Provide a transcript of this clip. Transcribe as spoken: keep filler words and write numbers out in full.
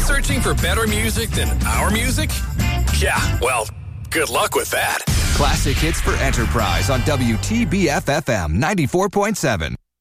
searching for better music than our music? Yeah, well, good luck with that. Classic hits for Enterprise on W T B F F M ninety-four point seven.